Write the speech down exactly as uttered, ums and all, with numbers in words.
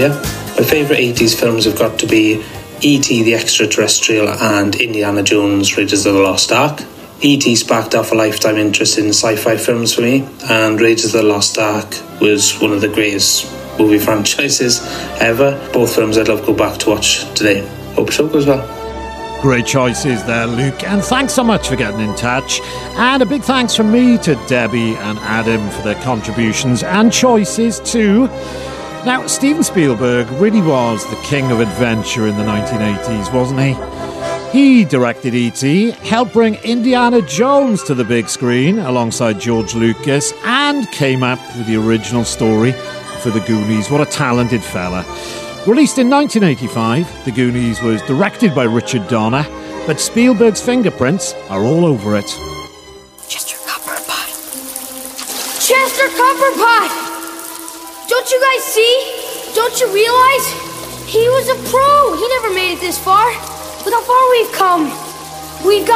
year. My favourite eighties films have got to be E T the Extraterrestrial and Indiana Jones Raiders of the Lost Ark. E T sparked off a lifetime interest in sci-fi films for me, and Raiders of the Lost Ark was one of the greatest movie franchises ever. Both films I'd love to go back to watch today. Hope the show goes well. Great choices there, Luke, and thanks so much for getting in touch. And a big thanks from me to Debbie and Adam for their contributions and choices too. Now, Steven Spielberg really was the king of adventure in the nineteen eighties, wasn't he? He directed E T, helped bring Indiana Jones to the big screen alongside George Lucas, and came up with the original story for The Goonies. What a talented fella. Released in nineteen eighty-five, The Goonies was directed by Richard Donner, but Spielberg's fingerprints are all over it. Chester Copperpot. Chester Copperpot! Don't you guys see? Don't you realize? He was a pro. He never made it this far. Look how far we've come. We've got